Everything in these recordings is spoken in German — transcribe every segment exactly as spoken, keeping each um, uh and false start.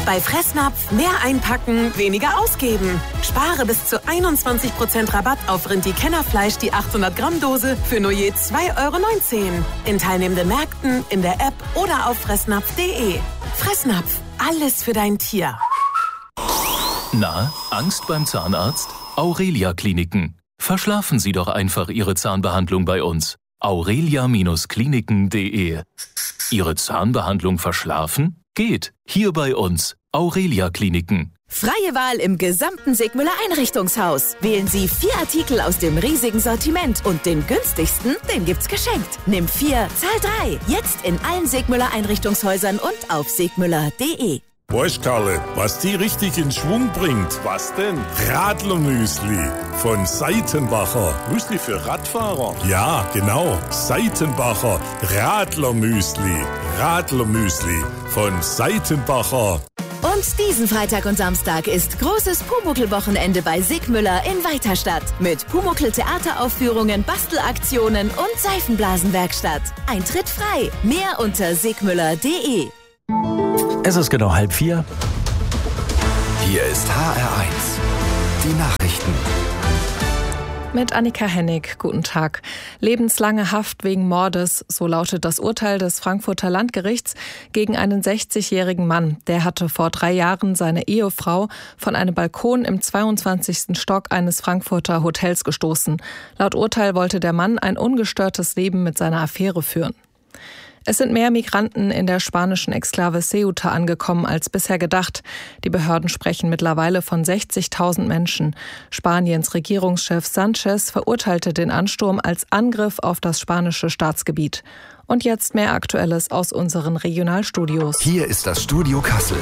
Bei Fressnapf mehr einpacken, weniger ausgeben. Spare bis zu einundzwanzig Prozent Rabatt auf Rindi-Kennerfleisch die achthundert Gramm Dose für nur je zwei Euro neunzehn. In teilnehmenden Märkten, in der App oder auf fressnapf punkt de. Fressnapf, alles für dein Tier. Na, Angst beim Zahnarzt? Aurelia Kliniken. Verschlafen Sie doch einfach Ihre Zahnbehandlung bei uns. aurelia Kliniken punkt de. Ihre Zahnbehandlung verschlafen? Geht. Hier bei uns. Aurelia Kliniken. Freie Wahl im gesamten Sigmüller Einrichtungshaus. Wählen Sie vier Artikel aus dem riesigen Sortiment und den günstigsten, den gibt's geschenkt. Nimm vier, zahl drei. Jetzt in allen Sigmüller Einrichtungshäusern und auf sigmüller punkt de. Weißt Karle, was die richtig in Schwung bringt? Was denn? Radlermüsli von Seitenbacher. Müsli für Radfahrer? Ja, genau. Seitenbacher Radlermüsli. Radlermüsli von Seitenbacher. Und diesen Freitag und Samstag ist großes Pumuckl-Wochenende bei Sigmüller in Weiterstadt. Mit Pumuckl-Theateraufführungen, Bastelaktionen und Seifenblasenwerkstatt. Eintritt frei. Mehr unter sigmüller punkt de. Es ist genau halb vier. Hier ist H R eins. Die Nachrichten. Mit Annika Hennig, guten Tag. Lebenslange Haft wegen Mordes, so lautet das Urteil des Frankfurter Landgerichts gegen einen sechzigjährigen Mann. Der hatte vor drei Jahren seine Ehefrau von einem Balkon im zweiundzwanzigsten Stock eines Frankfurter Hotels gestoßen. Laut Urteil wollte der Mann ein ungestörtes Leben mit seiner Affäre führen. Es sind mehr Migranten in der spanischen Exklave Ceuta angekommen als bisher gedacht. Die Behörden sprechen mittlerweile von sechzigtausend Menschen. Spaniens Regierungschef Sanchez verurteilte den Ansturm als Angriff auf das spanische Staatsgebiet. Und jetzt mehr Aktuelles aus unseren Regionalstudios. Hier ist das Studio Kassel.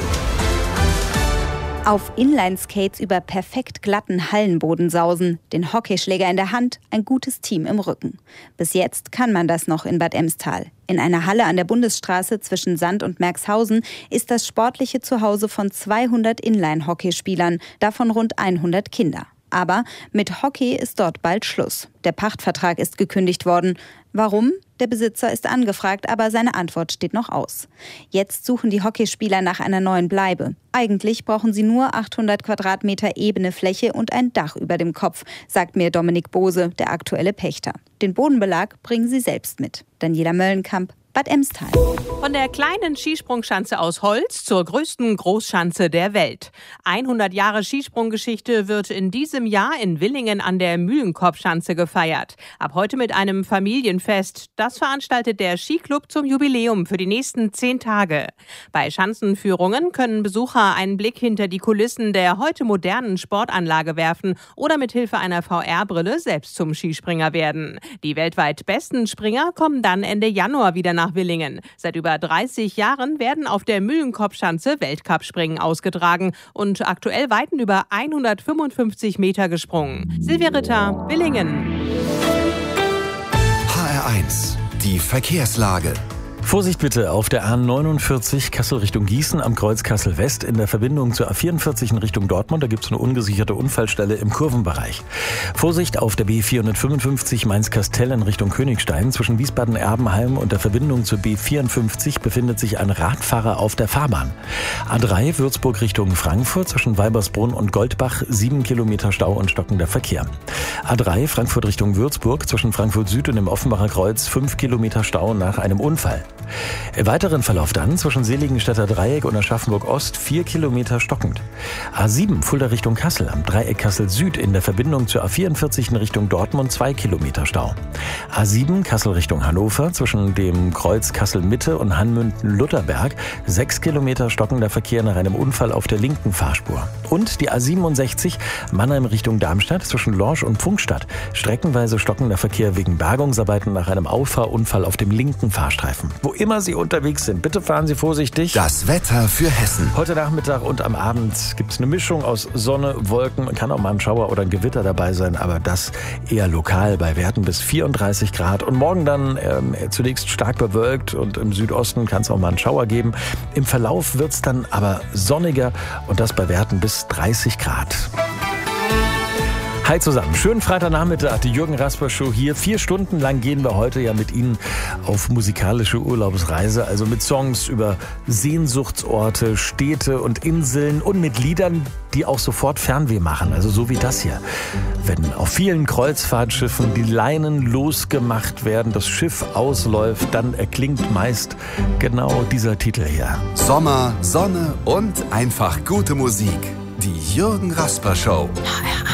Auf Inlineskates über perfekt glatten Hallenboden sausen, den Hockeyschläger in der Hand, ein gutes Team im Rücken. Bis jetzt kann man das noch in Bad Emstal. In einer Halle an der Bundesstraße zwischen Sand und Merxhausen ist das sportliche Zuhause von zweihundert Inline-Hockeyspielern, davon rund hundert Kinder. Aber mit Hockey ist dort bald Schluss. Der Pachtvertrag ist gekündigt worden. Warum? Der Besitzer ist angefragt, aber seine Antwort steht noch aus. Jetzt suchen die Hockeyspieler nach einer neuen Bleibe. Eigentlich brauchen sie nur achthundert Quadratmeter ebene Fläche und ein Dach über dem Kopf, sagt mir Dominik Bose, der aktuelle Pächter. Den Bodenbelag bringen sie selbst mit. Daniela Möllenkamp, Bad Emstal. Von der kleinen Skisprungschanze aus Holz zur größten Großschanze der Welt. hundert Jahre Skisprunggeschichte wird in diesem Jahr in Willingen an der Mühlenkorbschanze gefeiert. Ab heute mit einem Familienfest. Das veranstaltet der Skiclub zum Jubiläum für die nächsten zehn Tage. Bei Schanzenführungen können Besucher einen Blick hinter die Kulissen der heute modernen Sportanlage werfen oder mit Hilfe einer V R-Brille selbst zum Skispringer werden. Die weltweit besten Springer kommen dann Ende Januar wieder nach nach Willingen. Seit über dreißig Jahren werden auf der Mühlenkorbschanze Weltcup-Springen ausgetragen und aktuell weiten über hundertfünfundfünfzig Meter gesprungen. Silvia Ritter, Willingen. H R eins, die Verkehrslage. Vorsicht bitte auf der A neunundvierzig Kassel Richtung Gießen am Kreuz Kassel West in der Verbindung zur A vierundvierzig in Richtung Dortmund. Da gibt es eine ungesicherte Unfallstelle im Kurvenbereich. Vorsicht auf der B vierhundertfünfundfünfzig Mainz-Kastel in Richtung Königstein. Zwischen Wiesbaden-Erbenheim und der Verbindung zur B vierundfünfzig befindet sich ein Radfahrer auf der Fahrbahn. A drei Würzburg Richtung Frankfurt zwischen Weibersbrunn und Goldbach sieben Kilometer Stau und stockender Verkehr. A drei Frankfurt Richtung Würzburg zwischen Frankfurt Süd und dem Offenbacher Kreuz fünf Kilometer Stau nach einem Unfall. Im weiteren Verlauf dann zwischen Seligenstädter Dreieck und Aschaffenburg Ost vier Kilometer stockend. A sieben Fulda Richtung Kassel am Dreieck Kassel Süd in der Verbindung zur A vierundvierzig in Richtung Dortmund zwei Kilometer Stau. A sieben Kassel Richtung Hannover zwischen dem Kreuz Kassel Mitte und Hanmünden-Lutherberg sechs Kilometer stockender Verkehr nach einem Unfall auf der linken Fahrspur. Und die A siebenundsechzig Mannheim Richtung Darmstadt zwischen Lorsch und Pfungstadt streckenweise stockender Verkehr wegen Bergungsarbeiten nach einem Auffahrunfall auf dem linken Fahrstreifen. Wo immer Sie unterwegs sind, bitte fahren Sie vorsichtig. Das Wetter für Hessen. Heute Nachmittag und am Abend gibt es eine Mischung aus Sonne, Wolken, kann auch mal ein Schauer oder ein Gewitter dabei sein, aber das eher lokal bei Werten bis vierunddreißig Grad. Und morgen dann ähm, zunächst stark bewölkt und im Südosten kann es auch mal einen Schauer geben. Im Verlauf wird es dann aber sonniger und das bei Werten bis dreißig Grad. Hi zusammen, schönen Freitagnachmittag, die Jürgen Rasper Show hier. Vier Stunden lang gehen wir heute ja mit Ihnen auf musikalische Urlaubsreise, also mit Songs über Sehnsuchtsorte, Städte und Inseln und mit Liedern, die auch sofort Fernweh machen, also so wie das hier. Wenn auf vielen Kreuzfahrtschiffen die Leinen losgemacht werden, das Schiff ausläuft, dann erklingt meist genau dieser Titel hier. Sommer, Sonne und einfach gute Musik. Die Jürgen Rasper Show.